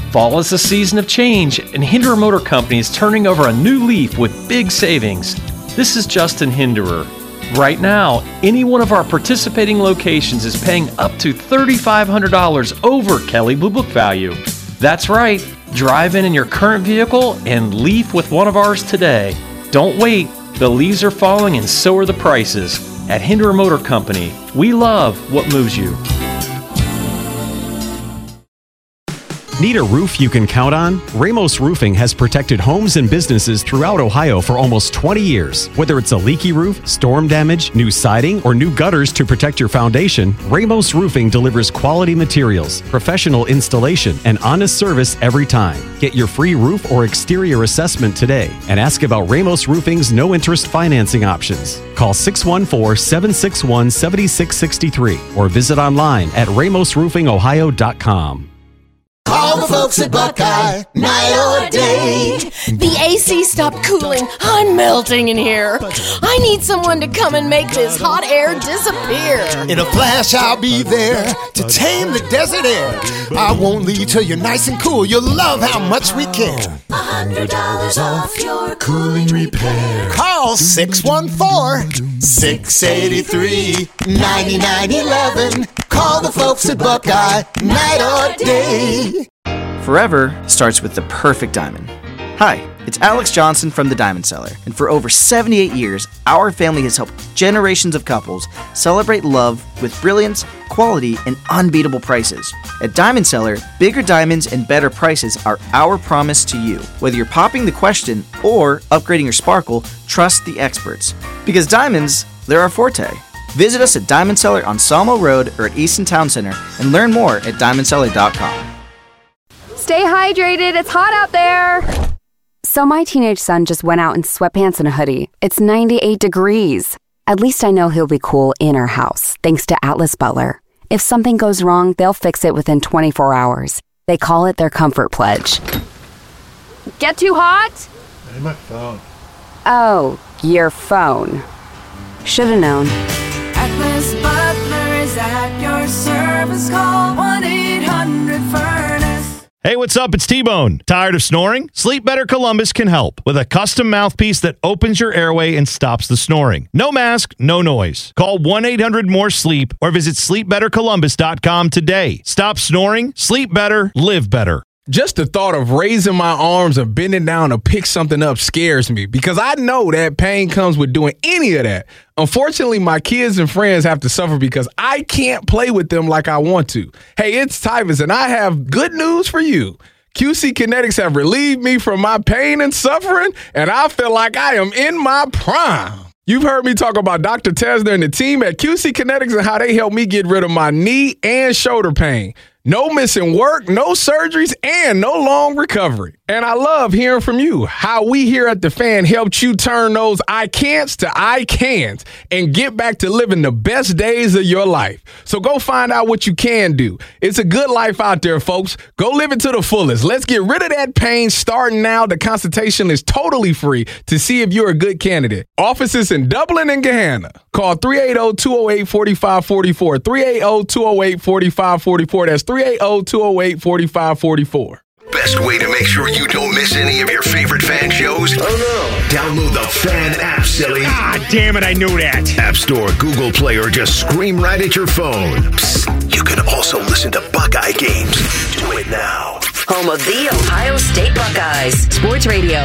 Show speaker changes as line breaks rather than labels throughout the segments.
Fall is a season of change, and Hinderer Motor Company is turning over a new leaf with big savings. This is Justin Hinderer. Right now, any one of our participating locations is paying up to $3,500 over Kelley Blue Book value. That's right. Drive in your current vehicle and leaf with one of ours today. Don't wait. The leaves are falling and so are the prices. At Hinderer Motor Company, we love what moves you.
Need a roof you can count on? Ramos Roofing has protected homes and businesses throughout Ohio for almost 20 years. Whether it's a leaky roof, storm damage, new siding, or new gutters to protect your foundation, Ramos Roofing delivers quality materials, professional installation, and honest service every time. Get your free roof or exterior assessment today and ask about Ramos Roofing's no-interest financing options. Call 614-761-7663 or visit online at ramosroofingohio.com.
Call the folks at Buckeye, night or day.
The AC stopped cooling. I'm melting in here. I need someone to come and make this hot air disappear.
In a flash, I'll be there to tame the desert air. I won't leave till you're nice and cool. You'll love how much we care.
$100 off your cooling repair.
Call 614-683-9911. Call the folks at Buckeye, night or day.
Forever starts with the perfect diamond. Hi, it's Alex Johnson from the Diamond Cellar, and for over 78 years, our family has helped generations of couples celebrate love with brilliance, quality, and unbeatable prices. At Diamond Cellar, bigger diamonds and better prices are our promise to you. Whether you're popping the question or upgrading your sparkle, trust the experts. Because diamonds, they're our forte. Visit us at Diamond Cellar on Sawmill Road or at Easton Town Center and learn more at diamondcellar.com.
Stay hydrated, it's hot out there. So my teenage son just went out in sweatpants and a hoodie. It's 98 degrees. At least I know he'll be cool in our house, thanks to Atlas Butler. If something goes wrong, they'll fix it within 24 hours. They call it their Comfort Pledge. Get too hot?
Hey, my phone.
Oh, your phone. Should've known.
Atlas Butler is at your service. Call 1-800-FURNACE.
Hey, what's up? It's T-Bone. Tired of snoring? Sleep Better Columbus can help with a custom mouthpiece that opens your airway and stops the snoring. No mask, no noise. Call 1-800-MORE-SLEEP or visit sleepbettercolumbus.com today. Stop snoring, sleep better, live better.
Just the thought of raising my arms or bending down to pick something up scares me because I know that pain comes with doing any of that. Unfortunately, my kids and friends have to suffer because I can't play with them like I want to. Hey, it's Tyvus, and I have good news for you. QC Kinetics have relieved me from my pain and suffering, and I feel like I am in my prime. You've heard me talk about Dr. Tesner and the team at QC Kinetics and how they helped me get rid of my knee and shoulder pain. No missing work, no surgeries, and no long recovery. And I love hearing from you, how we here at The Fan helped you turn those I can'ts to I can'ts and get back to living the best days of your life. So go find out what you can do. It's a good life out there, folks. Go live it to the fullest. Let's get rid of that pain starting now. The consultation is totally free to see if you're a good candidate. Offices in Dublin and Gahanna. Call 380-208-4544. 380-208-4544. That's 380-208-4544.
Best way to make sure you don't miss any of your favorite fan shows? Oh no. Download the Fan app, silly.
Ah, damn it, I knew that.
App Store, Google Play, or just scream right at your phone. Psst, you can also listen to Buckeye games. Do it now.
Home of the Ohio State Buckeyes. Sports Radio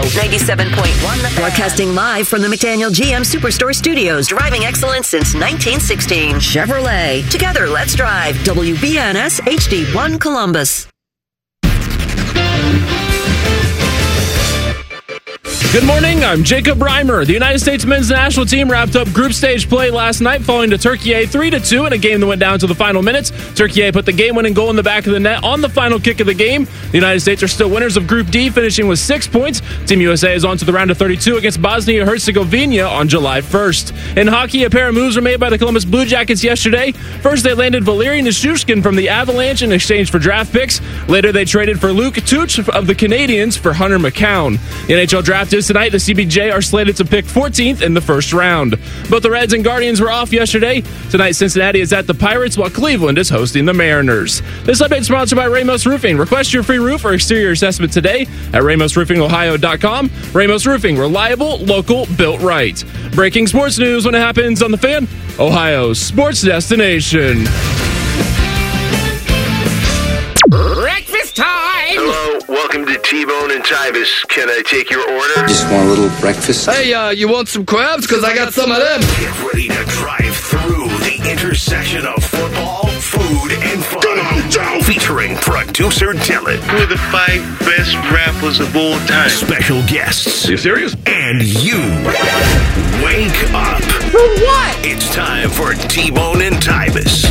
97.1. Broadcasting live from the McDaniel GM Superstore Studios. Driving excellence since 1916. Chevrolet. Together, let's drive. WBNS HD1 Columbus.
Good morning, I'm Jacob Reimer. The United States men's national team wrapped up group stage play last night, falling to Turkey 3-2 in a game that went down to the final minutes. Turkey put the game-winning goal in the back of the net on the final kick of the game. The United States are still winners of Group D, finishing with 6 points. Team USA is on to the round of 32 against Bosnia-Herzegovina on July 1st. In hockey, a pair of moves were made by the Columbus Blue Jackets yesterday. First, they landed Valeri Nichushkin from the Avalanche in exchange for draft picks. Later, they traded for Luke Tuch of the Canadiens for Hunter McCown. The NHL draft is practice tonight. The CBJ are slated to pick 14th in the first round. Both the Reds and Guardians were off yesterday. Tonight, Cincinnati is at the Pirates, while Cleveland is hosting the Mariners. This update is sponsored by Ramos Roofing. Request your free roof or exterior assessment today at RamosRoofingOhio.com. Ramos Roofing, reliable, local, built right. Breaking sports news when it happens on The Fan, Ohio's sports destination.
Breakfast time!
Hello, welcome to T-Bone and Tybus. Can I take your order?
Just want a little breakfast.
Hey, you want some crabs? Because I got some of them.
Get ready to drive through the intersection of football, food, and fun. Come on, Joe! Featuring producer Dylan.
Who are the 5 best rappers of all time?
Special guests.
Are you serious?
And you. Wake up.
For what?
It's time for T-Bone and Tybus.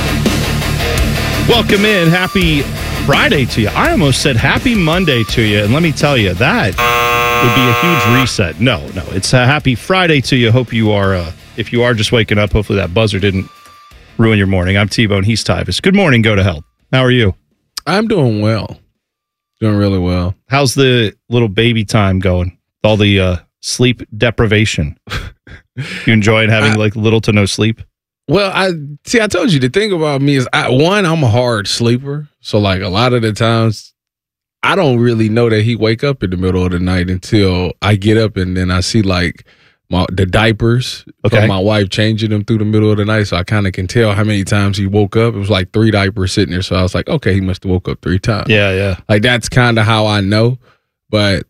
Welcome in. Happy Friday to you. I almost said happy Monday to you. And let me tell you, that would be a huge reset. No. It's a happy Friday to you. Hope you are, if you are just waking up, hopefully that buzzer didn't ruin your morning. I'm T-Bone. He's Tybus. Good morning. Go to hell. How are you?
I'm doing well. Doing really well.
How's the little baby time going? All the sleep deprivation. You enjoying having like little to no sleep?
Well, I told you the thing about me is, I'm a hard sleeper. So like a lot of the times I don't really know that he wake up in the middle of the night until I get up and then I see like the diapers from my wife changing them through the middle of the night. So I kind of can tell how many times he woke up. It was like 3 diapers sitting there. So I was like, okay, he must have woke up 3 times.
Yeah.
Like that's kind of how I know. But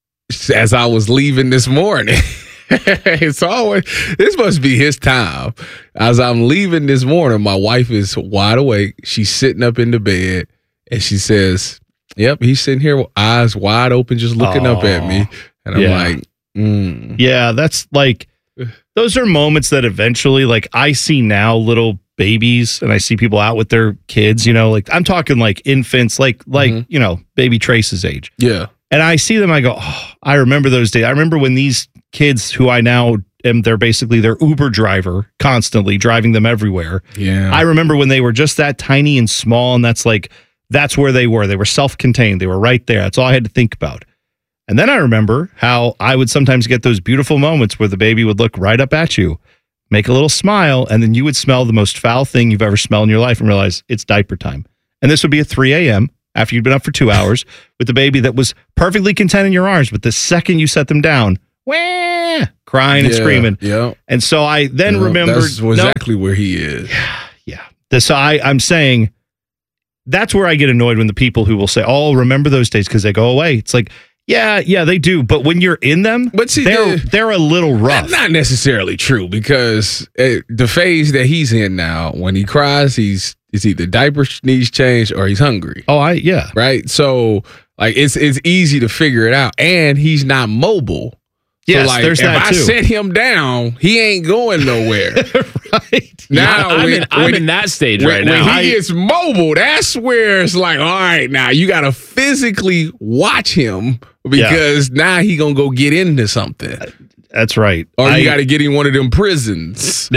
as I was leaving this morning, it's always, this must be his time. As I'm leaving this morning, my wife is wide awake. She's sitting up in the bed and she says, yep, he's sitting here with eyes wide open, just looking up at me. And I'm like,
Yeah, that's like, those are moments that eventually, like I see now little babies and I see people out with their kids, like I'm talking like infants, like baby Trace's age.
Yeah.
And I see them, I go, oh, I remember those days. I remember when these kids who I now am, they're basically their Uber driver, constantly driving them everywhere.
Yeah.
I remember when they were just that tiny and small, and that's where they were. They were self-contained. They were right there. That's all I had to think about. And then I remember how I would sometimes get those beautiful moments where the baby would look right up at you, make a little smile, and then you would smell the most foul thing you've ever smelled in your life and realize it's diaper time. And this would be at 3 a.m. after you'd been up for 2 hours with the baby that was perfectly content in your arms. But the second you set them down, wah, crying and screaming.
Yeah.
And so I then remembered.
That's exactly where he is.
Yeah. So I'm saying that's where I get annoyed when the people who will say, oh, remember those days because they go away. It's like, yeah, they do. But when you're in them,
but see,
they're a little rough.
That's not necessarily true because the phase that he's in now, when he cries, it's either diaper needs change or he's hungry.
Oh, yeah.
Right? So, like, it's easy to figure it out. And he's not mobile.
Yes,
so, like,
there's that
if I set him down, he ain't going nowhere.
Right.
Now,
I'm in that stage right now.
When he gets mobile, that's where it's like, all right, now you got to physically watch him because now he going to go get into something.
That's right.
Or you got to get in one of them prisons.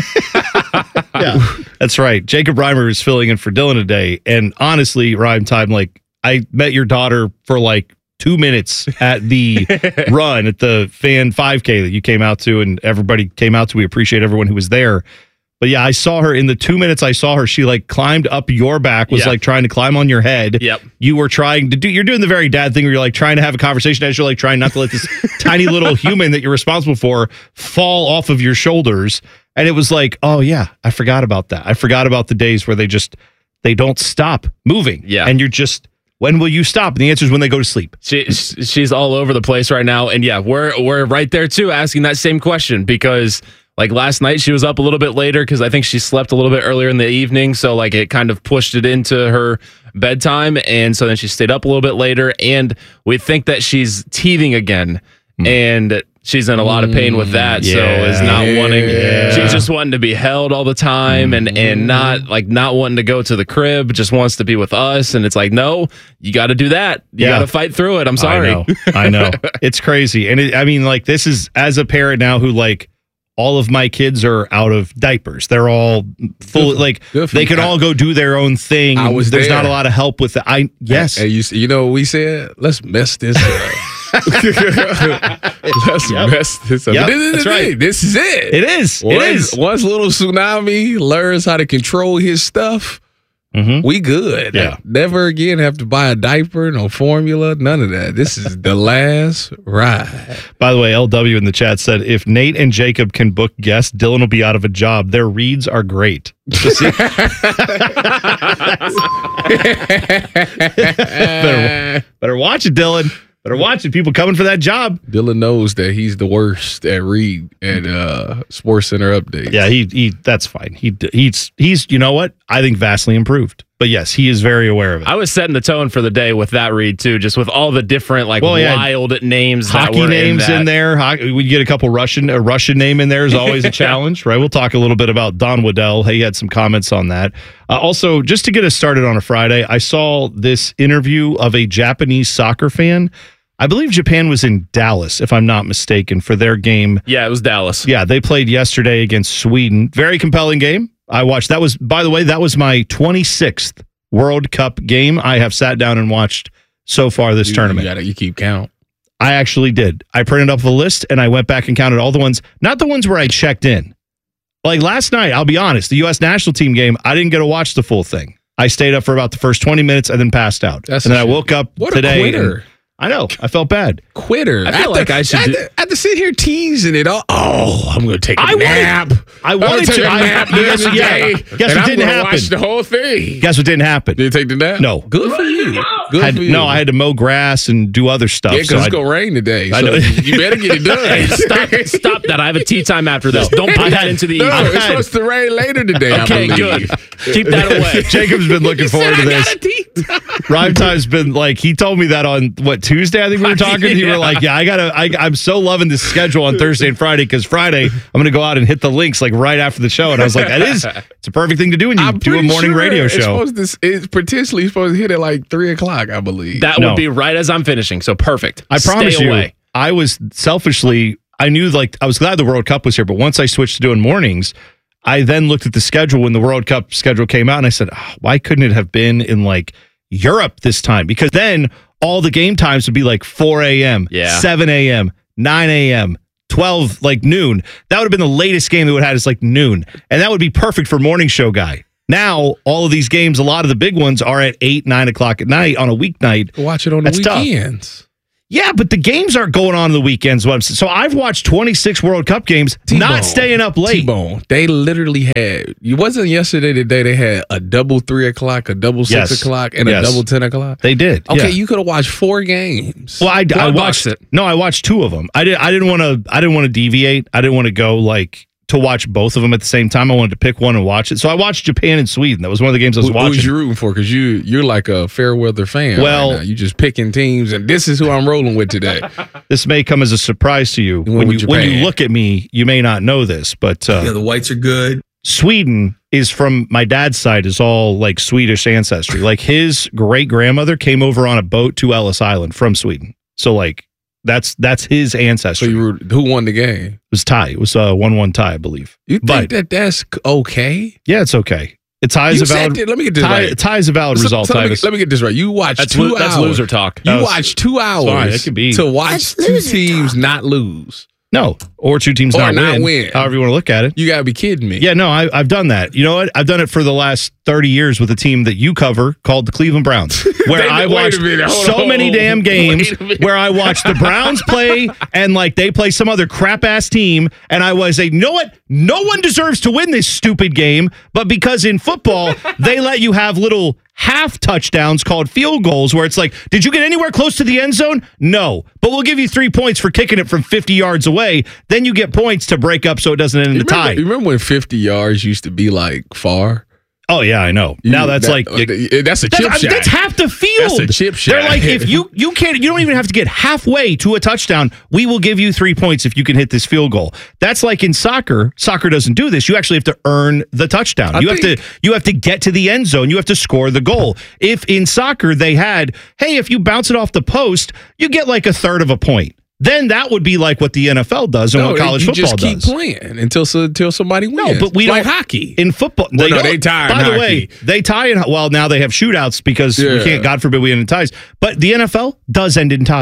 Yeah, that's right. Jacob Reimer is filling in for Dylan today. And honestly, Rhyme Time, like, I met your daughter for like 2 minutes at the run at the Fan 5K that you came out to and everybody came out to. We appreciate everyone who was there. But yeah, I saw her in the 2 minutes I saw her. She like climbed up your back, was like trying to climb on your head.
Yep.
You were trying to you're doing the very dad thing where you're like trying to have a conversation as you're like trying not to let this tiny little human that you're responsible for fall off of your shoulders. And it was like, oh yeah, I forgot about that. I forgot about the days where they don't stop moving.
Yeah.
And you're just, when will you stop? And the answer is when they go to sleep.
She's all over the place right now. And yeah, we're right there too, asking that same question because like last night she was up a little bit later because I think she slept a little bit earlier in the evening. So like it kind of pushed it into her bedtime. And so then she stayed up a little bit later and we think that she's teething again. And she's in a lot of pain with that. So is not wanting, she's just wanting to be held all the time and not wanting to go to the crib, just wants to be with us. And it's like, no, you got to do that. You got to fight through it. I'm sorry.
I know. It's crazy. And I mean, like, this is as a parent now who like, all of my kids are out of diapers. They're all full, like they can all go do their own thing. There's not a lot of help with it. Yes.
You know what we said? Let's mess this up. Let's mess this up.
Yep,
This is
that's
the
right.
thing. This is it.
It is. It is.
Once little Tsunami learns how to control his stuff, we good.
Yeah.
Never again have to buy a diaper, no formula, none of that. This is the last ride.
By the way, LW in the chat said, if Nate and Jacob can book guests, Dylan will be out of a job. Their reads are great. better watch it, Dylan. Better watch it. People coming for that job.
Dylan knows that he's the worst at read and Sports Center updates.
Yeah, he that's fine. He's you know what? I think vastly improved. But yes, he is very aware of it.
I was setting the tone for the day with that read too, just with all the different wild names,
hockey
that were
names in there. We get a Russian name in there is always a challenge, right? We'll talk a little bit about Don Waddell. He had some comments on that. Also, just to get us started on a Friday, I saw this interview of a Japanese soccer fan. I believe Japan was in Dallas, if I'm not mistaken, for their game.
Yeah, it was Dallas.
Yeah, they played yesterday against Sweden. Very compelling game. I watched. That was, by the way, that was my 26th World Cup game I have sat down and watched so far this tournament.
You keep count.
I actually did. I printed up a list and I went back and counted all the ones, not the ones where I checked in. Like last night, I'll be honest, the U.S. national team game, I didn't get to watch the full thing. I stayed up for about the first 20 minutes and then passed out. And then I woke up today.
What a quitter.
I know. I felt bad.
Quitter.
I feel like I should
I had to sit here teasing it all. Oh, I'm going to take a nap.
I wanted to.
take a nap the other day.
Guess what didn't happen?
Watch the whole thing.
Guess what didn't happen?
Did you take the nap?
No.
Good for you. Good for you.
No, I had to mow grass and do other stuff.
Yeah, because it's going to rain today. So you better get it done.
Hey, stop that. I have a tea time after this. Don't put that into the
No,
evening.
it's supposed to rain later today.
Okay, good. Keep that away.
Jacob's been looking forward to this. Rhyme Time's been like, he told me that on Tuesday, I think we were talking. You were like, yeah, I'm so loving this schedule on Thursday and Friday because Friday I'm going to go out and hit the links like right after the show. And I was like, it's a perfect thing to do when you do a morning radio show.
It's potentially supposed to hit at like 3:00, I believe.
That would be right as I'm finishing. So perfect.
I promise
Stay away.
I was selfishly, I knew I was glad the World Cup was here, but once I switched to doing mornings, I then looked at the schedule when the World Cup schedule came out and I said, why couldn't it have been in like Europe this time? Because then all the game times would be like 4 a.m., 7 a.m., 9 a.m., 12, like noon. That would have been the latest game that would have had is like noon. And that would be perfect for morning show guy. Now, all of these games, a lot of the big ones are at 8, 9 o'clock at night on a weeknight.
Watch it on the weekends.
Tough. Yeah, but the games aren't going on the weekends. So I've watched 26 World Cup games, not staying up late.
T-Bone, they literally had, it wasn't yesterday, the day they had a double 3:00, a double 6 o'clock, and a double 10 o'clock.
They did.
Okay, you could have watched 4 games.
Well, I watched it. No, I watched 2 of them. I didn't want to deviate. I didn't want to go to watch both of them at the same time. I wanted to pick one and watch it. So I watched Japan and Sweden. That was one of the games I was watching.
Who was you rooting for? Because you're like a fair weather fan.
Well,
right now. You just picking teams, and this is who I'm rolling with today.
This may come as a surprise to you. When you look at me, you may not know this, but
the whites are good.
Sweden is from my dad's side is all like Swedish ancestry. Like his great grandmother came over on a boat to Ellis Island from Sweden. So that's his ancestry.
So who won the game?
It was tie. It was a 1-1 tie, I believe.
You think that's okay?
Yeah, it's okay. It ties about.
Let me get this right.
Ties a valid result.
Let me get this right. You watched 2 hours.
That's loser talk.
You watched 2 hours to watch 2 teams not lose.
No, or 2 teams not win. However you want to look at it.
You got to be kidding me.
Yeah, no, I've done that. You know what? I've done it for the last 30 years with a team that you cover called the Cleveland Browns, where I watched so many damn games where I watched the Browns play and they play some other crap ass team, and I was you know what? No one deserves to win this stupid game, but because in football they let you have little half touchdowns called field goals where it's like, did you get anywhere close to the end zone? No, but we'll give you 3 points for kicking it from 50 yards away. Then you get points to break up so it doesn't end in a tie.
You remember when 50 yards used to be far?
Oh yeah, I know. Now that's
that's a chip shot.
That's half the field.
That's a chip shot.
They're like, if you can't, you don't even have to get halfway to a touchdown. We will give you 3 points if you can hit this field goal. That's like in soccer. Soccer doesn't do this. You actually have to earn the touchdown. You have to get to the end zone. You have to score the goal. If in soccer they had, hey, if you bounce it off the post, you get a third of a point. Then that would be like what the NFL does and what college football does.
You just keep playing until somebody wins.
No, but we
don't.
Like
hockey.
In football.
They tie in
By the
hockey.
way, they tie in. Well, now they have shootouts because we can't, God forbid, we end in ties. But the NFL does end in ties.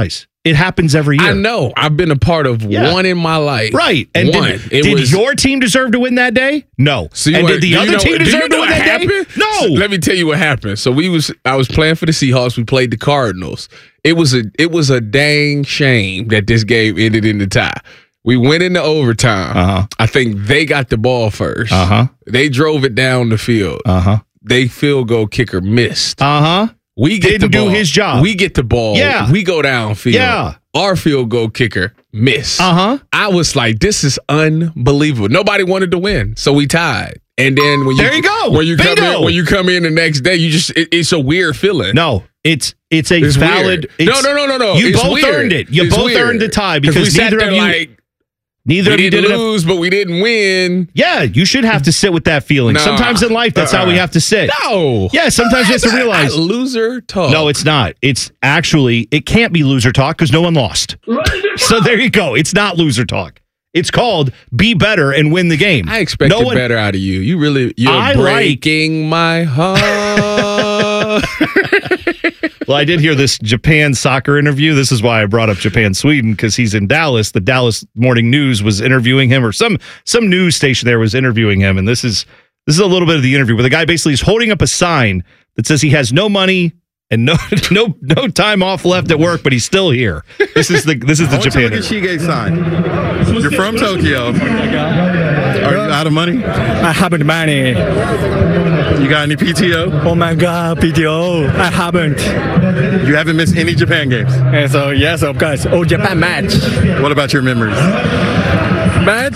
It happens every year.
I know. I've been a part of one in my life.
Right. And did your team deserve to win that day? No.
So
did the other team deserve to win that day? No.
So let me tell you what happened. So I was playing for the Seahawks. We played the Cardinals. It was a dang shame that this game ended in the tie. We went into overtime. I think they got the ball first. They drove it down the field. They field goal kicker missed. We get
Didn't
the ball.
do his job.
We get the ball.
Yeah.
We go downfield.
Yeah.
Our field goal kicker missed. I was like, this is unbelievable. Nobody wanted to win, so we tied. And then when
there you go.
When you come in the next day, you just it's a weird feeling.
No, it's valid.
No.
You
it's
both
weird.
earned it. You
It's
both
weird.
earned a tie because
we sat
neither
there
of you.
Like,
Neither
we
of you
didn't
did
lose, but we didn't win.
Yeah, you should have to sit with that feeling.
No.
Sometimes in life, that's how we have to sit.
No.
Yeah, sometimes you have to realize.
Loser talk.
No, it's not. It's actually, it can't be loser talk because no one lost. So there you go. It's not loser talk. It's called be better and win the game.
I expected better out of you. You're breaking my heart.
Well, I did hear this Japan soccer interview. This is why I brought up Japan-Sweden, because he's in Dallas. The Dallas Morning News was interviewing him, or some news station there was interviewing him. And this is a little bit of the interview where the guy basically is holding up a sign that says he has no money and no time off left at work, but he's still here. This is the Japan interview.
Shige sign. You're from Tokyo. Are you out of money?
I haven't money.
You got any PTO?
Oh my God, PTO. I haven't.
You haven't missed any Japan games?
And so yes, of course. Oh, Japan match.
What about your memories?
Bad.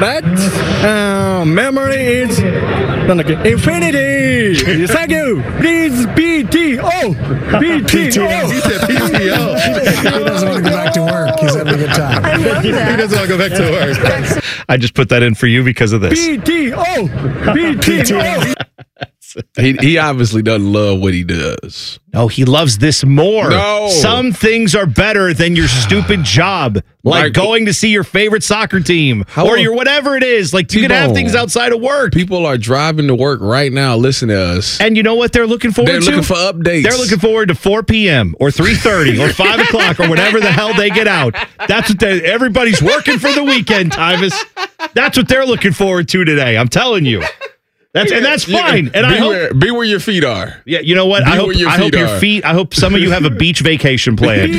Memory is infinity. Thank you. Please PTO. PTO.
He said PTO.
He doesn't want to go back to work. He's having a good time.
I love that. He doesn't want to go back to work.
I just put that in for you because of this.
PTO.
He obviously doesn't love what he does.
No, he loves this more.
No.
Some things are better than your stupid job, like going to see your favorite soccer team or your whatever it is. Like, you can have things outside of work.
People are driving to work right now. Listen to us.
And you know what they're looking forward to?
They're looking for updates.
They're looking forward to 4 p.m. or 3:30 or 5 o'clock or whatever the hell they get out. That's what everybody's working for the weekend, Tyvis. That's what they're looking forward to today. I'm telling you. That's fine. And I hope
be where your feet are.
Yeah, you know what? I hope your feet. I hope some of you have a beach vacation planned.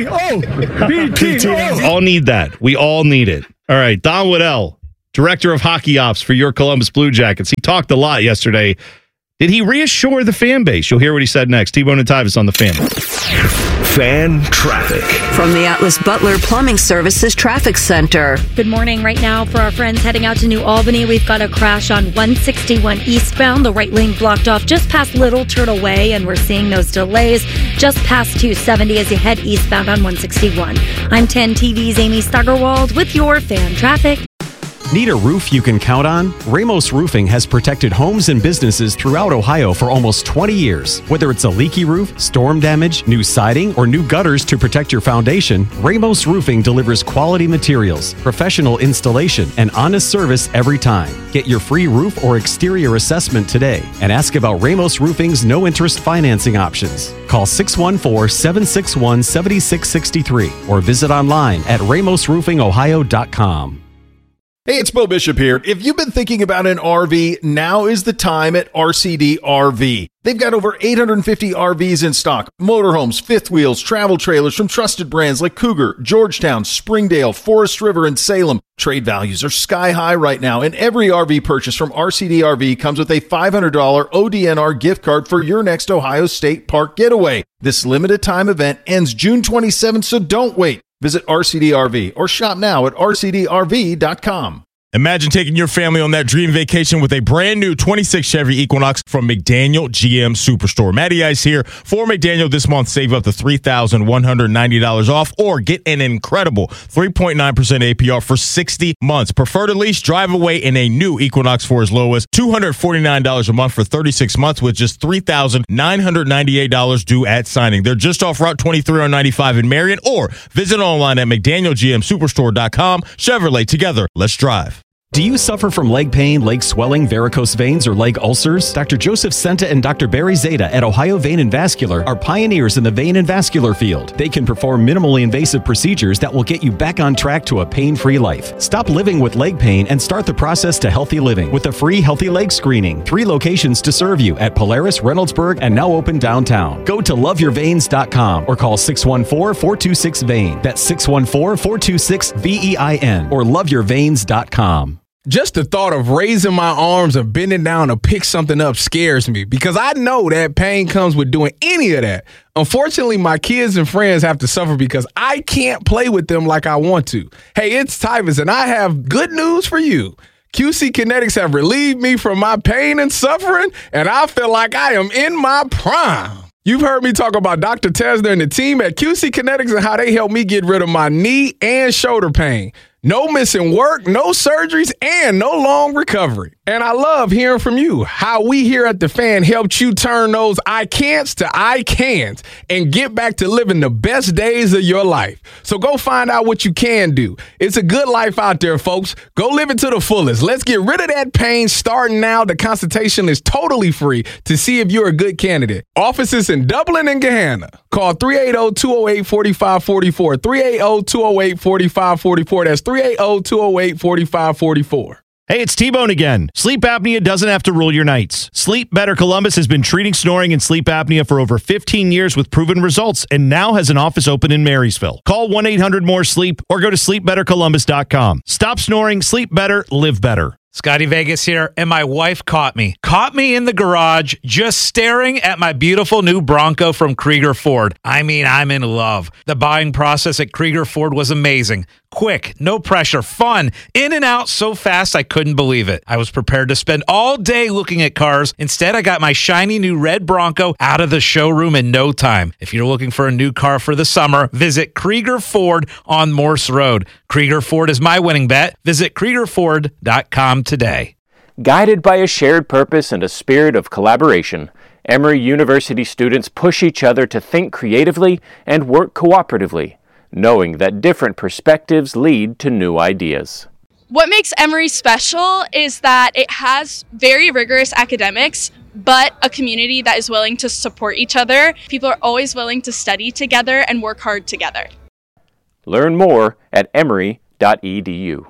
PTO.
All need that. We all need it. All right, Don Waddell, Director of Hockey Ops for your Columbus Blue Jackets. He talked a lot yesterday. Did he reassure the fan base? You'll hear what he said next. T-Bone and Tyvis on the Fan.
Fan traffic.
From the Atlas Butler Plumbing Services Traffic Center.
Good morning. Right now, for our friends heading out to New Albany, we've got a crash on 161 eastbound. The right lane blocked off just past Little Turtle Way, and we're seeing those delays just past 270 as you head eastbound on 161. I'm 10 TV's Amy Steigerwald with your fan traffic.
Need a roof you can count on? Ramos Roofing has protected homes and businesses throughout Ohio for almost 20 years. Whether it's a leaky roof, storm damage, new siding, or new gutters to protect your foundation, Ramos Roofing delivers quality materials, professional installation, and honest service every time. Get your free roof or exterior assessment today and ask about Ramos Roofing's no-interest financing options. Call 614-761-7663 or visit online at ramosroofingohio.com.
Hey, it's Bo Bishop here. If you've been thinking about an RV, now is the time at RCD RV. They've got over 850 RVs in stock, motorhomes, fifth wheels, travel trailers from trusted brands like Cougar, Georgetown, Springdale, Forest River, and Salem. Trade values are sky high right now, and every RV purchase from RCD RV comes with a $500 ODNR gift card for your next Ohio State Park getaway. This limited time event ends June 27th, so don't wait. Visit RCD RV or shop now at rcdrv.com.
Imagine taking your family on that dream vacation with a brand new 26 Chevy Equinox from McDaniel GM Superstore. Matty Ice here for McDaniel this month. Save up to $3,190 off or get an incredible 3.9% APR for 60 months. Prefer to lease, drive away in a new Equinox for as low as $249 a month for 36 months with just $3,998 due at signing. They're just off Route 23 on 95 in Marion, or visit online at McDanielGMSuperstore.com. Chevrolet, together, let's drive.
Do you suffer from leg pain, leg swelling, varicose veins, or leg ulcers? Dr. Joseph Senta and Dr. Barry Zeta at Ohio Vein and Vascular are pioneers in the vein and vascular field. They can perform minimally invasive procedures that will get you back on track to a pain-free life. Stop living with leg pain and start the process to healthy living with a free healthy leg screening. 3 locations to serve you at Polaris, Reynoldsburg, and now open downtown. Go to loveyourveins.com or call 614-426-VEIN. That's 614-426-VEIN or loveyourveins.com.
Just the thought of raising my arms or bending down to pick something up scares me because I know that pain comes with doing any of that. Unfortunately, my kids and friends have to suffer because I can't play with them like I want to. Hey, it's Tyvus, and I have good news for you. QC Kinetics have relieved me from my pain and suffering, and I feel like I am in my prime. You've heard me talk about Dr. Tesner and the team at QC Kinetics and how they helped me get rid of my knee and shoulder pain. No missing work, no surgeries, and no long recovery. And I love hearing from you, how we here at The Fan helped you turn those I can'ts to I can'ts and get back to living the best days of your life. So go find out what you can do. It's a good life out there, folks. Go live it to the fullest. Let's get rid of that pain starting now. The consultation is totally free to see if you're a good candidate. Offices in Dublin and Gahanna. Call 380-208-4544. 380-208-4544. That's 380-208-4544.
Hey, it's T-Bone again. Sleep apnea doesn't have to rule your nights. Sleep Better Columbus has been treating snoring and sleep apnea for over 15 years with proven results and now has an office open in Marysville. Call 1-800-MORE-SLEEP or go to sleepbettercolumbus.com. Stop snoring, sleep better, live better.
Scotty Vegas here, and my wife caught me in the garage just staring at my beautiful new Bronco from Krieger Ford. I mean, I'm in love. The buying process at Krieger Ford was amazing. Quick, no pressure, fun, in and out so fast I couldn't believe it. I was prepared to spend all day looking at cars. Instead, I got my shiny new red Bronco out of the showroom in no time. If you're looking for a new car for the summer, visit Krieger Ford on Morse Road. Krieger Ford is my winning bet. Visit KriegerFord.com today.
Guided by a shared purpose and a spirit of collaboration, Emory University students push each other to think creatively and work cooperatively, knowing that different perspectives lead to new ideas.
What makes Emory special is that it has very rigorous academics, but a community that is willing to support each other. People are always willing to study together and work hard together.
Learn more at emory.edu.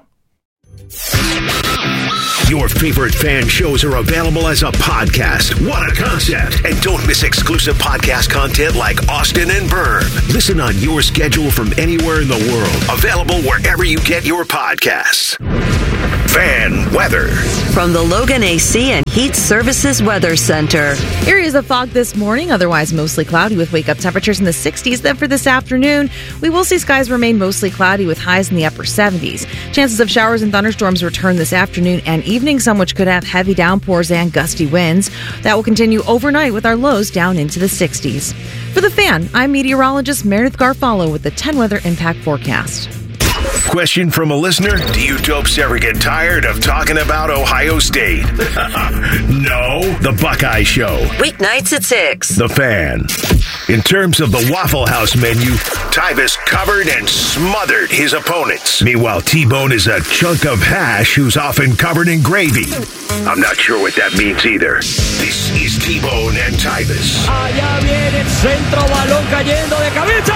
Your favorite fan shows are available as a podcast. What a concept. And don't miss exclusive podcast content like Austin and Berm. Listen on your schedule from anywhere in the world. Available wherever you get your podcasts. Fan weather.
From the Logan AC and Heat Services Weather Center.
Areas of fog this morning, otherwise mostly cloudy with wake-up temperatures in the 60s. Then for this afternoon, we will see skies remain mostly cloudy with highs in the upper 70s. Chances of showers and thunderstorms return this afternoon and evening, some which could have heavy downpours and gusty winds. That will continue overnight with our lows down into the 60s. For The Fan, I'm meteorologist Meredith Garfalo with the 10 Weather Impact Forecast.
Question from a listener: do you dopes ever get tired of talking about Ohio State? No. The Buckeye Show.
Weeknights at 6.
The Fan. In terms of the Waffle House menu, Tyvus covered and smothered his opponents. Meanwhile, T-Bone is a chunk of hash who's often covered in gravy. I'm not sure what that means either. This is T-Bone and Tyvus.
Allá viene el centro, balón cayendo de cabeza.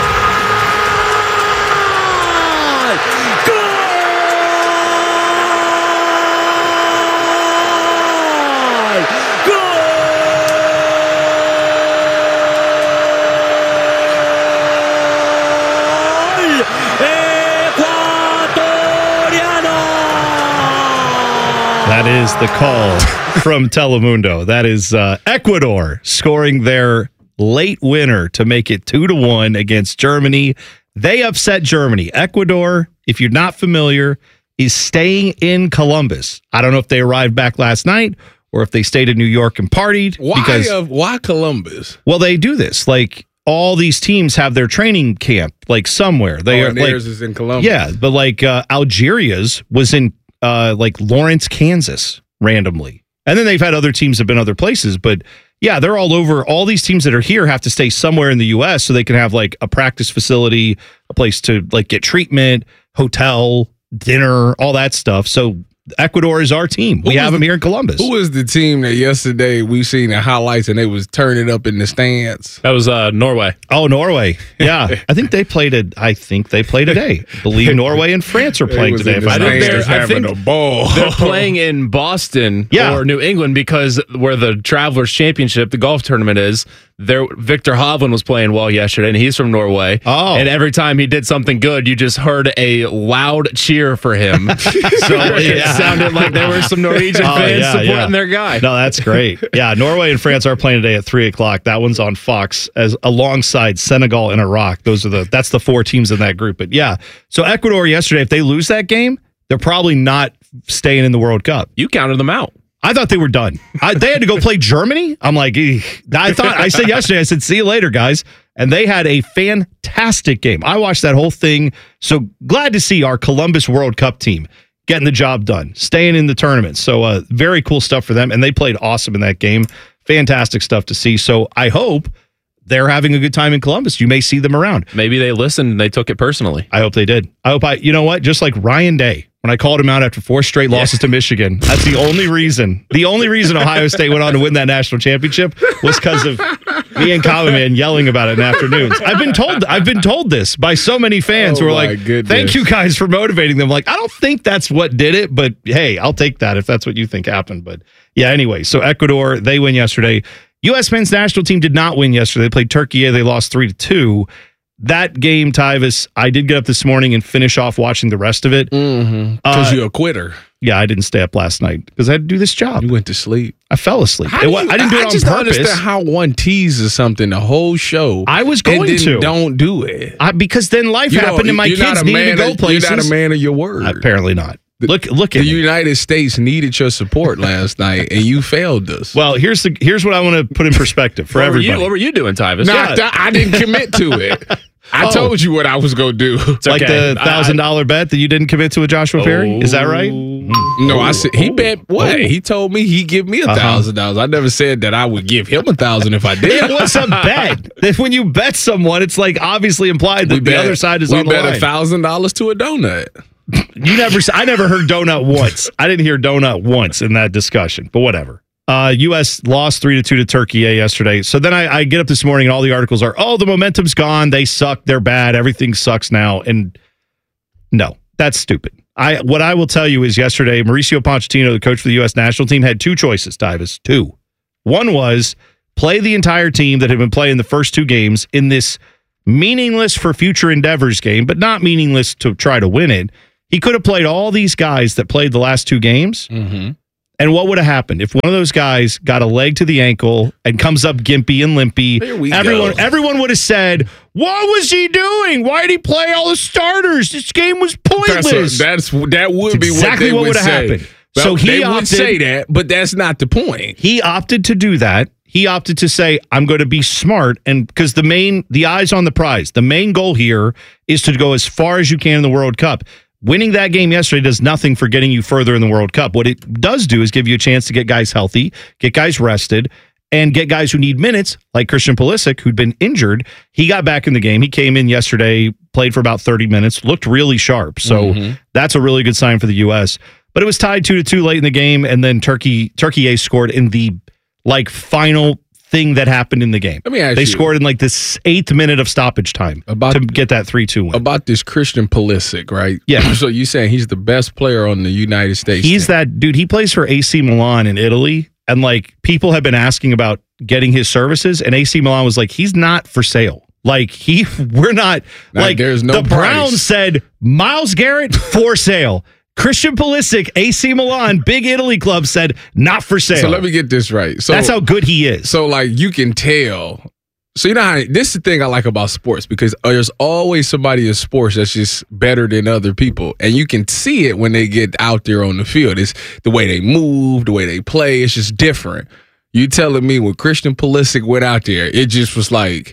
That is the call from Telemundo. That is Ecuador scoring their late winner to make it 2-1 against Germany. They upset Germany. Ecuador, if you're not familiar, is staying in Columbus. I don't know if they arrived back last night or if they stayed in New York and partied.
Why Columbus?
Well, they do this. Like, all these teams have their training camp, like, somewhere.
Theirs is in Columbus.
Yeah, but, like, Algeria's was in like Lawrence, Kansas, randomly. And then they've had other teams have been other places, but yeah, they're all over. All these teams that are here have to stay somewhere in the U.S. so they can have like a practice facility, a place to like get treatment, hotel, dinner, all that stuff. So Ecuador is our team. We have them here in Columbus.
Who was the team that yesterday we seen the highlights and they was turning up in the stands?
That was Norway.
Oh, Norway. Yeah. I think they played today. I believe Norway and France are playing today.
I think a ball. They're playing in Boston or New England because where the Travelers Championship, the golf tournament is, Victor Hovland was playing well yesterday, and he's from Norway.
Oh.
And every time he did something good, you just heard a loud cheer for him. So it sounded like there were some Norwegian fans supporting their guy.
No, that's great. Yeah, Norway and France are playing today at 3:00. That one's on Fox as alongside Senegal and Iraq. That's the 4 teams in that group. But yeah, so Ecuador yesterday, if they lose that game, they're probably not staying in the World Cup.
You counted them out.
I thought they were done. They had to go play Germany. I'm like, I said yesterday, see you later, guys. And they had a fantastic game. I watched that whole thing. So glad to see our Columbus World Cup team getting the job done, staying in the tournament. So very cool stuff for them. And they played awesome in that game. Fantastic stuff to see. So I hope they're having a good time in Columbus. You may see them around.
Maybe they listened and they took it personally.
I hope they did. You know what? Just like Ryan Day, when I called him out after 4 straight losses to Michigan, that's the only reason. The only reason Ohio State went on to win that national championship was because of me and Common Man yelling about it in afternoons. I've been told this by so many fans who are like, "Thank you guys for motivating them." Like, I don't think that's what did it, but hey, I'll take that if that's what you think happened. But yeah, anyway, so Ecuador, they win yesterday. U.S. men's national team did not win yesterday. They played Turkey. They lost 3-2. That game, Tyvis, I did get up this morning and finish off watching the rest of it.
Because you're a quitter.
Yeah, I didn't stay up last night because I had to do this job.
You went to sleep.
I fell asleep. I didn't do it on
just
purpose.
don't understand how one teases something the whole show.
I was going to.
Don't do it.
Because then life happened and my kids needed to go places.
You're not a man of your word.
Apparently not. Look at
the United States needed your support last night, and you failed us.
Well, here's what I want to put in perspective for everybody.
What were you doing, Tyvis?
I didn't commit to it. I told you what I was going to do.
Like the $1,000 bet that you didn't commit to with Joshua Perry? Is that right?
No, I said he bet what? He told me he'd give me $1,000. I never said that I would give him $1,000 if I did.
It was a bet. When you bet someone, it's like obviously implied that the other side is on the line.
We bet $1,000 to a donut.
I never heard donut once. I didn't hear donut once in that discussion, but whatever. U.S. lost 3-2 to Turkey yesterday. So then I get up this morning and all the articles are, the momentum's gone. They suck. They're bad. Everything sucks now. And no, that's stupid. What I will tell you is yesterday, Mauricio Pochettino, the coach for the U.S. national team, had 2 choices, Tyvis. 2. One was play the entire team that had been playing the first 2 games in this meaningless for future endeavors game, but not meaningless to try to win it. He could have played all these guys that played the last 2 games. Mm-hmm. And what would have happened if one of those guys got a leg to the ankle and comes up gimpy and limpy? Everyone would have said, "What was he doing? Why did he play all the starters? This game was pointless."
That would be
exactly what would have happened.
So they would say that, but that's not the point.
He opted to do that. He opted to say, "I'm going to be smart," and because the eyes on the prize, the main goal here is to go as far as you can in the World Cup. Winning that game yesterday does nothing for getting you further in the World Cup. What it does do is give you a chance to get guys healthy, get guys rested, and get guys who need minutes, like Christian Pulisic, who'd been injured. He got back in the game. He came in yesterday, played for about 30 minutes, looked really sharp. So that's a really good sign for the U.S. But it was tied 2-2 late in the game, and then Turkey scored in the final thing that happened in the game.
Let me ask
they
you,
scored in this 8th minute of stoppage time to get that 3-2 win.
About this Christian Pulisic, right?
Yeah.
So you saying he's the best player on the United States
He's
team.
that dude. He plays for AC Milan in Italy, and people have been asking about getting his services, and AC Milan was like, he's not for sale. We're not
there's no
the
price.
Browns said Myles Garrett for sale. Christian Pulisic, AC Milan, big Italy club said not for sale.
So let me get this right. So
that's how good he is.
So you can tell. So you know how this is the thing I like about sports, because there's always somebody in sports that's just better than other people, and you can see it when they get out there on the field. It's the way they move, the way they play. It's just different. You telling me when Christian Pulisic went out there, it just was like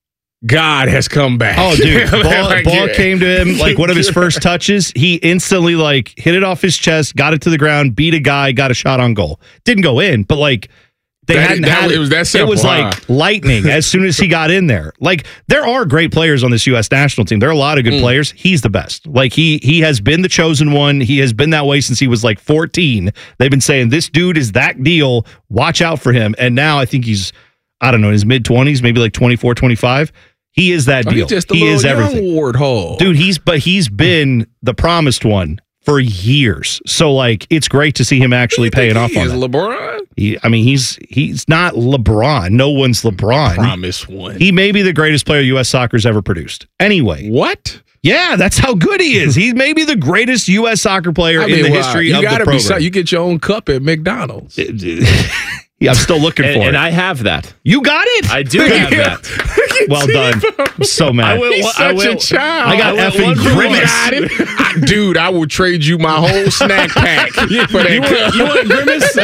God has come back.
Oh, dude. Ball came to him, one of his first touches. He instantly, hit it off his chest, got it to the ground, beat a guy, got a shot on goal. Didn't go in, but,
It was that simple.
It was like lightning as soon as he got in there. Like, there are great players on this U.S. national team. There are a lot of good players. He's the best. Like, he has been the chosen one. He has been that way since he was like 14. They've been saying, this dude is that deal. Watch out for him. And now I think he's, I don't know, in his mid-20s, maybe like 24, 25. He is that deal. He is everything.
Warthog.
Dude, he's been the promised one for years. So, like, it's great to see him actually paying off on that.
LeBron?
He's not LeBron. No one's LeBron.
Promise one.
He may be the greatest player U.S. soccer's ever produced. Anyway.
What?
Yeah, that's how good he is. He's maybe the greatest U.S. soccer player in the history of the program.
You get your own cup at McDonald's.
Yeah, I'm still looking for it.
And I have that.
You got it?
I do have that.
Well done. I'm so mad.
He's such a child.
I got effing Grimace.
Dude, I will trade you my whole snack pack for that cup.
You want Grimace?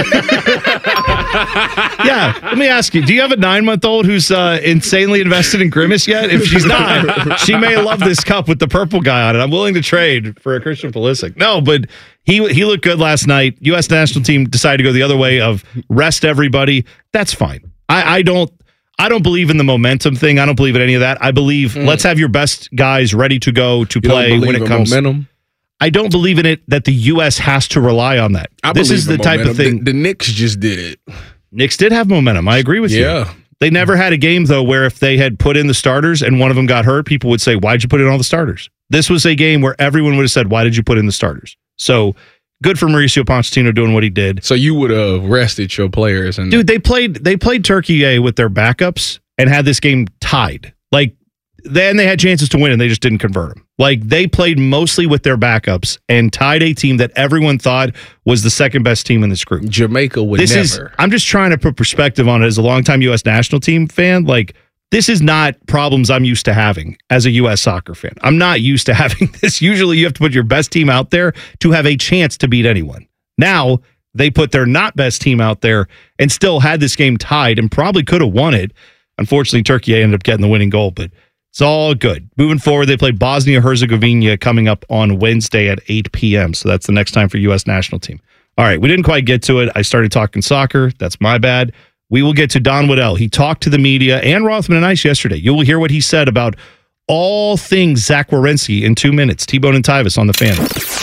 Yeah, let me ask you, do you have a 9-month-old who's insanely invested in Grimace yet? If she's not, she may love this cup with the purple guy on it. I'm willing to trade for a Christian Pulisic. No, but he looked good last night. U.S. national team decided to go the other way of rest everybody. That's fine. I don't believe in the momentum thing. I don't believe in any of that. I believe let's have your best guys ready to go to play when it comes.
Momentum?
I don't believe in it that the U.S. has to rely on that. This is the type of thing.
The Knicks just did it.
Knicks did have momentum. I agree with you.
Yeah.
They never had a game, though, where if they had put in the starters and one of them got hurt, people would say, why'd you put in all the starters? This was a game where everyone would have said, why did you put in the starters? So good for Mauricio Pochettino doing what he did.
So you would have rested your players.
Dude, they played Turkey with their backups and had this game tied. Like, then they had chances to win and they just didn't convert them. Like, they played mostly with their backups and tied a team that everyone thought was the second best team in this group.
Jamaica would never.
I'm just trying to put perspective on it as a longtime U.S. national team fan. Like, this is not problems I'm used to having as a U.S. soccer fan. I'm not used to having this. Usually you have to put your best team out there to have a chance to beat anyone. Now, they put their not best team out there and still had this game tied and probably could have won it. Unfortunately, Turkey ended up getting the winning goal, but it's all good. Moving forward, they play Bosnia-Herzegovina coming up on Wednesday at 8 p.m., so that's the next time for U.S. national team. All right, we didn't quite get to it. I started talking soccer. That's my bad. We will get to Don Waddell. He talked to the media and Rothman and Ice yesterday. You will hear what he said about all things Zach Werenski in 2 minutes. T-Bone and Tyvis on the Fan.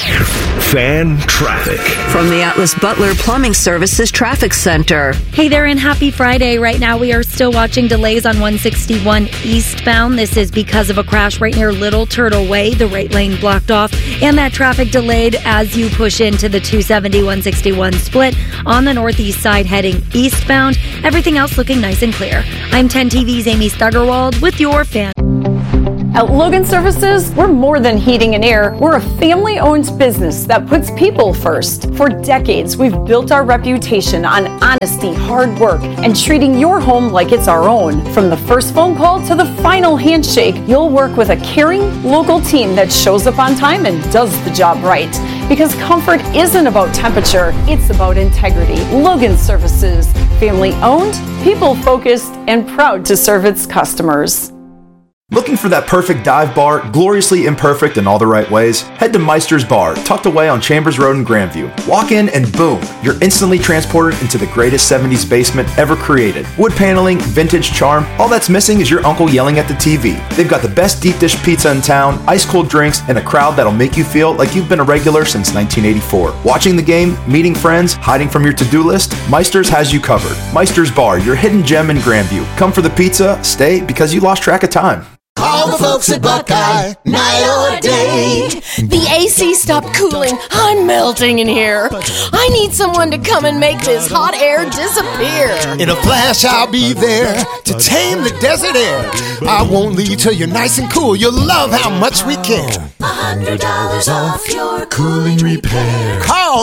Fan traffic.
From the Atlas Butler Plumbing Services Traffic Center.
Hey there, and happy Friday. Right now, we are still watching delays on 161 eastbound. This is because of a crash right near Little Turtle Way. The right lane blocked off, and that traffic delayed as you push into the 270-161 split on the northeast side heading eastbound. Everything else looking nice and clear. I'm 10 TV's Amy Stuggerwald with your Fan.
At Logan Services, we're more than heating and air. We're a family-owned business that puts people first. For decades, we've built our reputation on honesty, hard work, and treating your home like it's our own. From the first phone call to the final handshake, you'll work with a caring, local team that shows up on time and does the job right. Because comfort isn't about temperature, it's about integrity. Logan Services, family-owned, people-focused, and proud to serve its customers.
Looking for that perfect dive bar, gloriously imperfect in all the right ways? Head to Meister's Bar, tucked away on Chambers Road in Grandview. Walk in and boom, you're instantly transported into the greatest 70s basement ever created. Wood paneling, vintage charm, all that's missing is your uncle yelling at the TV. They've got the best deep dish pizza in town, ice cold drinks, and a crowd that'll make you feel like you've been a regular since 1984. Watching the game, meeting friends, hiding from your to-do list, Meister's has you covered. Meister's Bar, your hidden gem in Grandview. Come for the pizza, stay because you lost track of time.
Call the folks at Buckeye, night or day. The AC stopped cooling. I'm melting in here. I need someone to come and make this hot air disappear.
In a flash, I'll be there to tame the desert air. I won't leave till you're nice and cool. You'll love how much we care.
$100 off your cooling repair.
Call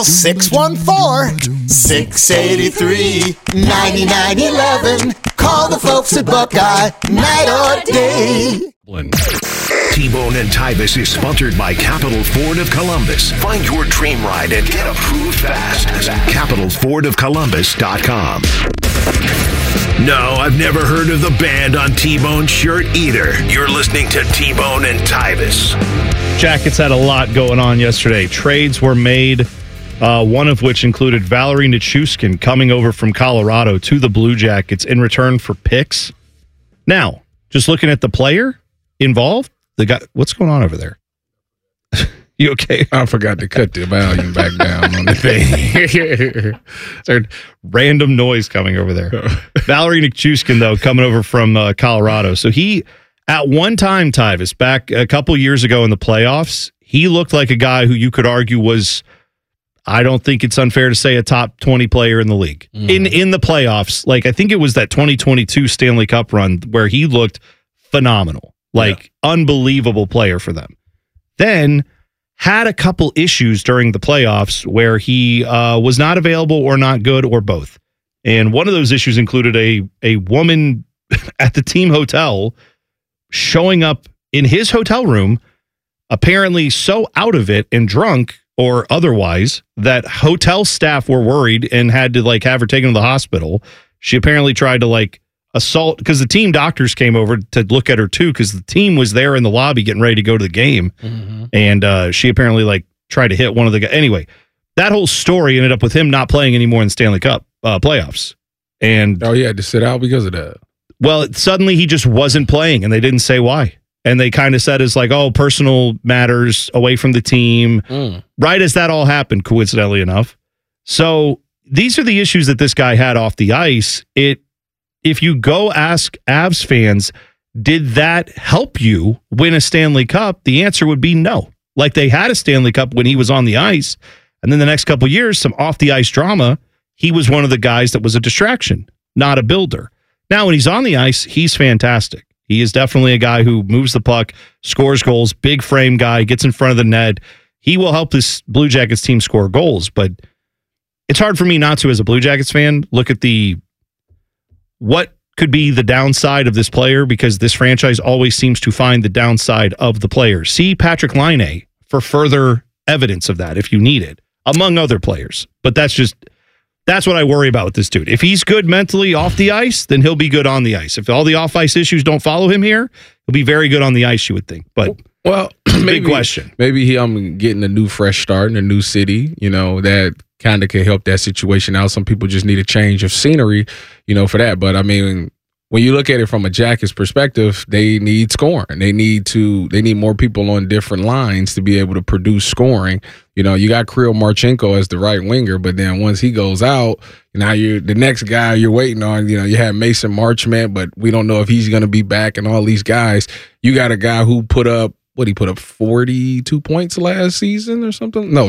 614-683-9911. Call the folks at Buckeye, night or day.
T-Bone and Tyvis is sponsored by Capital Ford of Columbus. Find your dream ride and get approved fast at CapitalFordOfColumbus.com. No, I've never heard of the band on T-Bone's shirt either. You're listening to T-Bone and Tyvis.
Jackets had a lot going on yesterday. Trades were made. one of which included Valerie Nichushkin coming over from Colorado to the Blue Jackets in return for picks. Now, just looking at the player involved, the guy, what's going on over there? You okay?
I forgot to cut the volume back down on the thing.
There's random noise coming over there. Valerie Nichushkin, though, coming over from Colorado. So he, at one time, Tyvis, back a couple years ago in the playoffs, he looked like a guy who you could argue was, I don't think it's unfair to say, a top 20 player in the league. In the playoffs. Like, I think it was that 2022 Stanley Cup run where he looked phenomenal. Like, unbelievable player for them. Then had a couple issues during the playoffs where he was not available or not good or both. And one of those issues included a woman at the team hotel showing up in his hotel room, apparently so out of it and drunk or otherwise that hotel staff were worried and had to like have her taken to the hospital. She apparently tried to like assault, because the team doctors came over to look at her too, because the team was there in the lobby getting ready to go to the game. And she apparently like tried to hit one of the guys. Anyway, that whole story ended up with him not playing anymore in the Stanley Cup playoffs. And
he had to sit out because of that.
Well, suddenly he just wasn't playing, and they didn't say why. And they kind of said it's like, oh, personal matters away from the team. Right as that all happened, coincidentally enough. So these are the issues that this guy had off the ice. If you go ask Avs fans, did that help you win a Stanley Cup? The answer would be no. Like, they had a Stanley Cup when he was on the ice, and then the next couple of years, some off-the-ice drama, he was one of the guys that was a distraction, not a builder. Now, when he's on the ice, he's fantastic. He is definitely a guy who moves the puck, scores goals, big frame guy, gets in front of the net. He will help this Blue Jackets team score goals, but it's hard for me not to, as a Blue Jackets fan, look at what could be the downside of this player, because this franchise always seems to find the downside of the player. See Patrick Laine for further evidence of that if you need it, among other players. But that's what I worry about with this dude. If he's good mentally off the ice, then he'll be good on the ice. If all the off-ice issues don't follow him here, he'll be very good on the ice, you would think. But big question.
Maybe I'm getting a new fresh start in a new city, that kind of could help that situation out. Some people just need a change of scenery, for that. But I mean, when you look at it from a Jackets perspective, they need scoring. They need more people on different lines to be able to produce scoring. You got Kirill Marchenko as the right winger, but then once he goes out, now you're the next guy you're waiting on. You have Mason Marchment, but we don't know if he's going to be back, and all these guys. You got a guy who put up 42 points last season or something? No,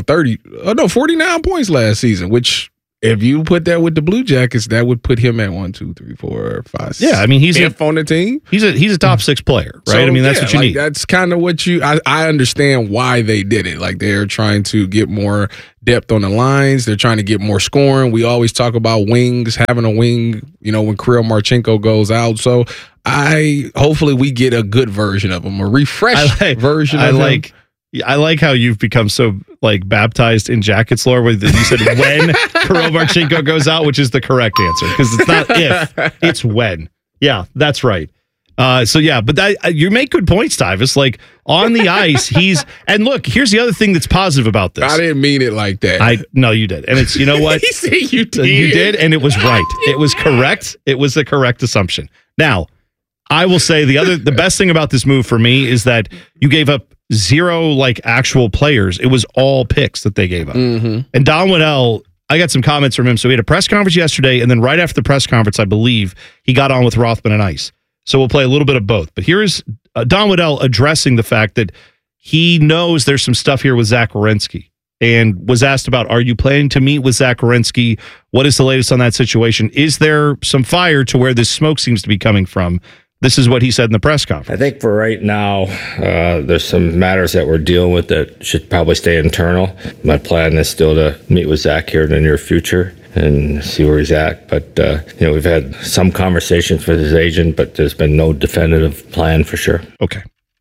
49 points last season, which if you put that with the Blue Jackets, that would put him at 1, 2, 3, 4, 5, 6.
Yeah, I mean, he's
on the team.
He's a top 6 player, right?
So,
I mean, that's what you need.
That's kind of what I understand why they did it. Like, they're trying to get more depth on the lines. They're trying to get more scoring. We always talk about wings, having a wing, when Kirill Marchenko goes out. So hopefully we get a good version of him, a refreshed version of him.
I like how you've become so baptized in Jackets lore, where you said when Kirill Marchenko goes out, which is the correct answer, because it's not if, it's when. Yeah, that's right. But you make good points, Tyvis. Like, on the ice, and look, here's the other thing that's positive about this.
I didn't mean it like that.
No, you did. And it's, you know what?
He said you did.
You did, and it was right. It was correct. It was the correct assumption. Now, I will say the best thing about this move for me is that you gave up 0 actual players. It was all picks that they gave up. And Don Waddell, I got some comments from him. So he had a press conference yesterday, and then right after the press conference, I believe, he got on with Rothman and Ice. So we'll play a little bit of both. But here is Don Waddell addressing the fact that he knows there's some stuff here with Zach Werenski, and was asked about, are you planning to meet with Zach Werenski? What is the latest on that situation? Is there some fire to where this smoke seems to be coming from? This is what he said in the press conference.
I think for right now, there's some matters that we're dealing with that should probably stay internal. My plan is still to meet with Zach here in the near future and see where he's at. But, we've had some conversations with his agent, but there's been no definitive plan for sure.
Okay.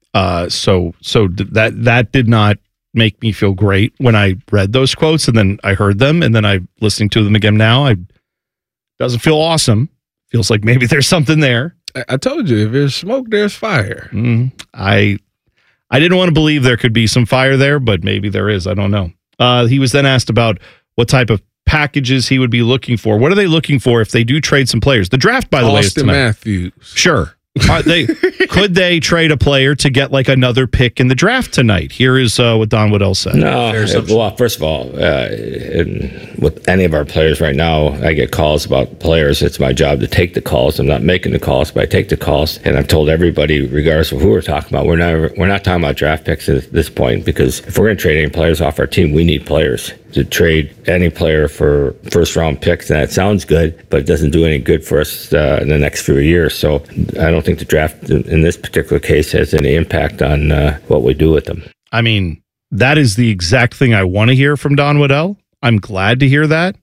So that did not make me feel great when I read those quotes, and then I heard them, and then I'm listening to them again now. Doesn't feel awesome. Feels like maybe there's something there.
I told you, if there's smoke, there's fire.
I didn't want to believe there could be some fire there, but maybe there is. I don't know. He was then asked about what type of packages he would be looking for. What are they looking for if they do trade some players? The draft, by the way, is
Austin
tonight.
Matthews.
Sure. Could they trade a player to get like another pick in the draft tonight? Here is what Don Waddell said.
No, well, first of all, with any of our players right now, I get calls about players. It's my job to take the calls. I'm not making the calls, but I take the calls. And I've told everybody, regardless of who we're talking about, we're not talking about draft picks at this point, because if we're going to trade any players off our team, we need players. To trade any player for first-round picks, and that sounds good, but it doesn't do any good for us in the next few years. So I don't think the draft in this particular case has any impact on what we do with them.
I mean, that is the exact thing I want to hear from Don Waddell. I'm glad to hear that.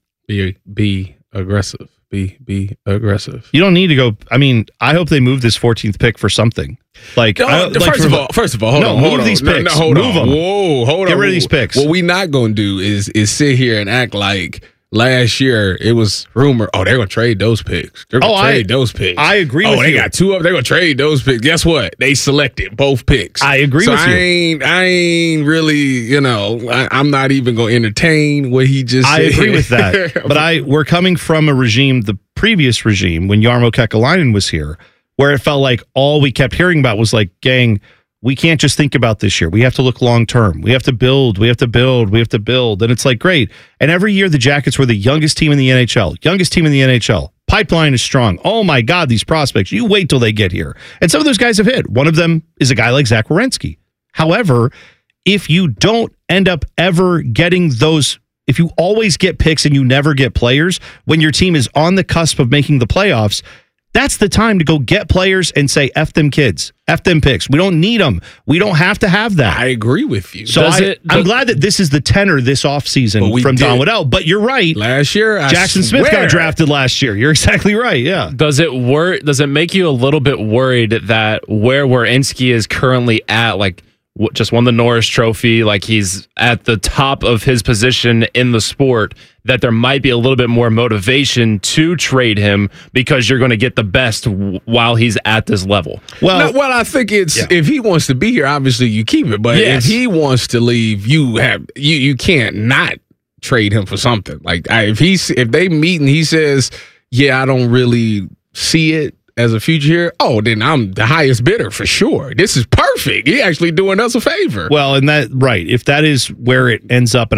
Be aggressive. Be aggressive.
You don't need to go. I mean, I hope they move this 14th pick for something. Like,
first of all, hold on.
Move these picks.
Hold
move
on.
them.
Whoa, hold on.
Get rid of these picks.
What we not going to do is sit here and act like last year it was rumor. Oh, they're going to trade those picks. They're going to trade those picks.
I agree with you.
Oh, they got two of them. They're going to trade those picks. Guess what? They selected both picks.
I agree with you.
I ain't really, I'm not even going to entertain what he just said.
I agree with that. But we're coming from a regime, the previous regime, when Jarmo Kekalainen was here, where it felt like all we kept hearing about was like, gang, we can't just think about this year. We have to look long term. We have to build. We have to build. We have to build. And it's like, great. And every year the Jackets were the youngest team in the NHL. Pipeline is strong. Oh my God, these prospects. You wait till they get here. And some of those guys have hit. One of them is a guy like Zach Werenski. However, if you don't end up ever getting those, if you always get picks and you never get players, when your team is on the cusp of making the playoffs, that's the time to go get players and say, F them kids, F them picks. We don't need them. We don't have to have that.
I agree with you.
So I'm glad that this is the tenor this offseason from Don Waddell. But you're right.
Last year,
Jackson Smith got drafted last year. You're exactly right. Yeah.
Does it make you a little bit worried that where Werenski is currently at, like, just won the Norris Trophy, like he's at the top of his position in the sport, that there might be a little bit more motivation to trade him because you're going to get the best while he's at this level?
Well, I think it's if he wants to be here, obviously you keep it. But if he wants to leave, you can't not trade him for something. Like if they meet and he says, "Yeah, I don't really see it as a future here," then I'm the highest bidder for sure. This is perfect. He actually doing us a favor.
Well, and that, right. If that is where it ends up, and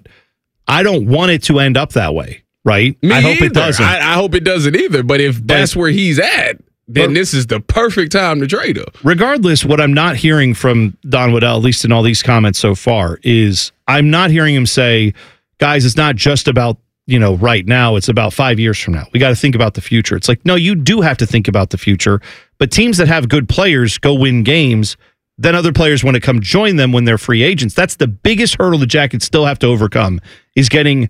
I don't want it to end up that way, right?
Me
I hope
either.
it doesn't.
I hope it doesn't either. But if that's where he's at, then this is the perfect time to trade him.
Regardless, what I'm not hearing from Don Waddell, at least in all these comments so far, is I'm not hearing him say, guys, it's not just about right now, it's about 5 years from now. We got to think about the future. It's like, no, you do have to think about the future, but teams that have good players go win games. Then other players want to come join them when they're free agents. That's the biggest hurdle the Jackets still have to overcome, is getting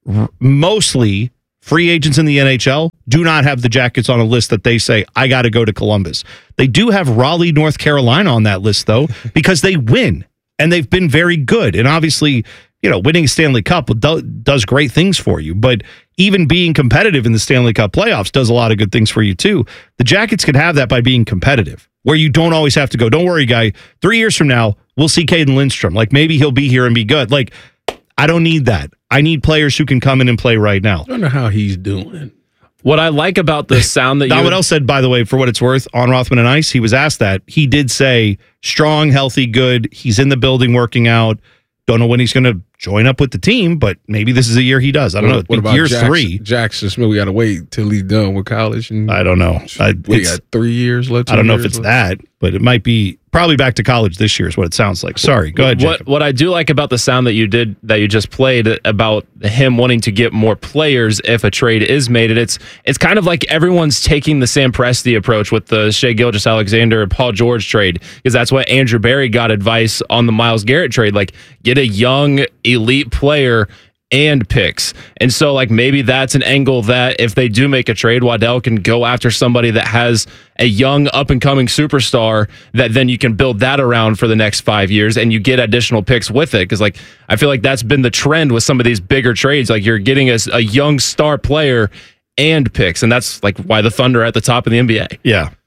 mostly free agents in the NHL do not have the Jackets on a list that they say, I got to go to Columbus. They do have Raleigh, North Carolina on that list, though, because they win, and they've been very good. And obviously, winning a Stanley Cup does great things for you, but even being competitive in the Stanley Cup playoffs does a lot of good things for you too. The Jackets can have that by being competitive, where you don't always have to go, don't worry, guy, 3 years from now, we'll see Caden Lindstrom. Like, maybe he'll be here and be good. Like, I don't need that. I need players who can come in and play right now.
I don't know how he's doing.
What I like about the sound that
Don Waddell said, by the way, for what it's worth, on Rothman and Ice, he was asked that. He did say, strong, healthy, good. He's in the building working out. Don't know when he's going to join up with the team, but maybe this is a year he does. I don't know.
What about
year 3?
Jackson Smith, we got to wait till he's done with college. And
I don't know.
We got 3 years left.
I don't know if it's that, but it might be probably back to college this year is what it sounds like. Sorry. Go ahead, Jacob.
What I do like about the sound that you just played about him wanting to get more players if a trade is made, and it's kind of like everyone's taking the Sam Presti approach with the Shai Gilgeous-Alexander and Paul George trade, because that's what Andrew Barry got advice on the Myles Garrett trade, like get a young elite player and picks. And so like maybe that's an angle that if they do make a trade, Waddell can go after somebody that has a young up and coming superstar that then you can build that around for the next 5 years and you get additional picks with it. Cause like, I feel like that's been the trend with some of these bigger trades. Like you're getting a young star player and picks. And that's like why the Thunder are at the top of the NBA.
Yeah.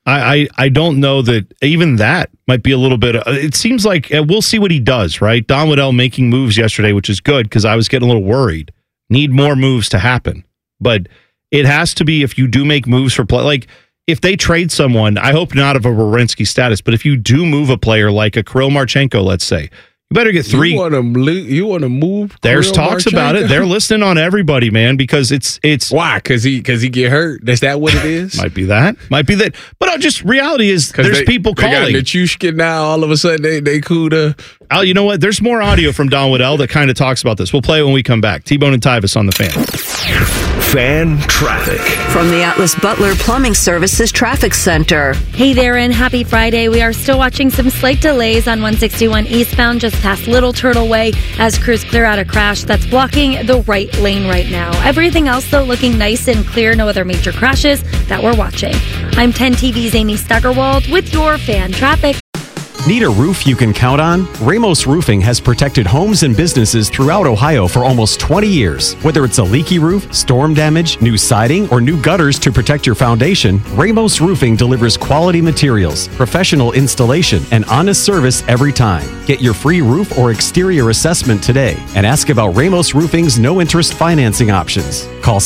I don't know that even that might be a little bit. It seems like we'll see what he does, right? Don Waddell making moves yesterday, which is good because I was getting a little worried. Need more moves to happen. But it has to be if you do make moves for play. Like if they trade someone, I hope not of a Werenski status, but if you do move a player like a Kirill Marchenko, let's say, you better get 3.
You want to move?
There's talks about it. They're listening on everybody, man, because it's
why? Because he get hurt. Is that what it is?
Might be that. But just reality is there's people calling.
They got Nichushkin now. All of a sudden they cool to.
Oh, you know what? There's more audio from Don Waddell that kind of talks about this. We'll play it when we come back. T-Bone and Tyvis on the Fan.
Fan traffic
from the Atlas Butler Plumbing Services Traffic Center.
Hey there, and happy Friday. We are still watching some slight delays on 161 eastbound just past Little Turtle Way as crews clear out a crash that's blocking the right lane right now. Everything else, though, looking nice and clear. No other major crashes that we're watching. I'm 10 TV's Amy Steigerwald with your Fan Traffic.
Need a roof you can count on? Ramos Roofing has protected homes and businesses throughout Ohio for almost 20 years. Whether it's a leaky roof, storm damage, new siding, or new gutters to protect your foundation, Ramos Roofing delivers quality materials, professional installation, and honest service every time. Get your free roof or exterior assessment today and ask about Ramos Roofing's no-interest financing options. Call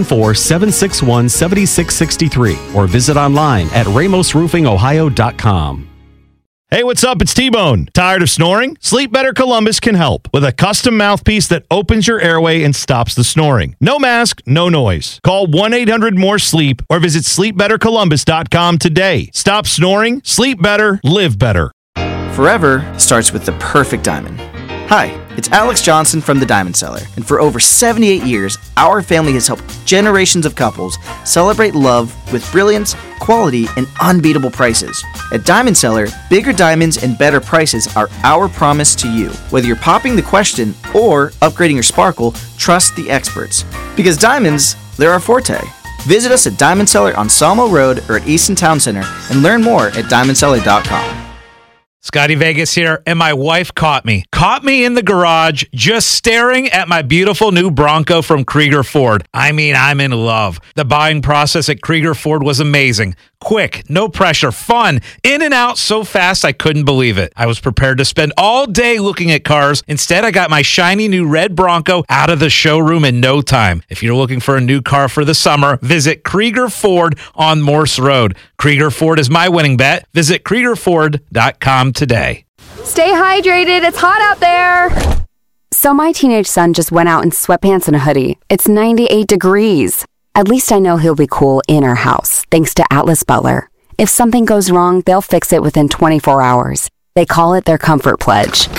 614-761-7663 or visit online at ramosroofingohio.com.
Hey, what's up? It's T-Bone. Tired of snoring? Sleep Better Columbus can help with a custom mouthpiece that opens your airway and stops the snoring. No mask, no noise. Call 1-800-MORE-SLEEP or visit sleepbettercolumbus.com today. Stop snoring, sleep better, live better.
Forever starts with the perfect diamond. Hi, it's Alex Johnson from the Diamond Cellar, and for over 78 years, our family has helped generations of couples celebrate love with brilliance, quality, and unbeatable prices. At Diamond Cellar, bigger diamonds and better prices are our promise to you. Whether you're popping the question or upgrading your sparkle, trust the experts. Because diamonds, they're our forte. Visit us at Diamond Cellar on Salmo Road or at Easton Town Center and learn more at diamondcellar.com.
Scotty Vegas here, and my wife caught me in the garage just staring at my beautiful new Bronco from Krieger Ford. I mean, I'm in love. The buying process at Krieger Ford was amazing. Quick, no pressure, fun, in and out so fast I couldn't believe it. I was prepared to spend all day looking at cars. Instead, I got my shiny new red Bronco out of the showroom in no time. If you're looking for a new car for the summer, visit Krieger Ford on Morse Road. Krieger Ford is my winning bet. Visit KriegerFord.com today.
Stay hydrated. It's hot out there. So my teenage son just went out in sweatpants and a hoodie. It's 98 degrees. At least I know he'll be cool in our house, thanks to Atlas Butler. If something goes wrong, they'll fix it within 24 hours. They call it their Comfort Pledge.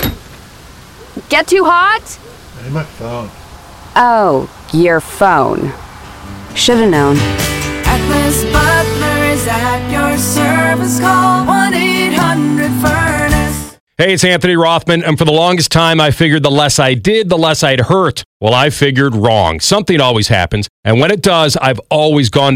Get too hot?
Hey, my phone.
Oh, your phone. Should've known.
Atlas Butler is at your service. Call 1-800-FURNACE.
Hey, it's Anthony Rothman, and for the longest time, I figured the less I did, the less I'd hurt. Well, I figured wrong. Something always happens, and when it does, I've always gone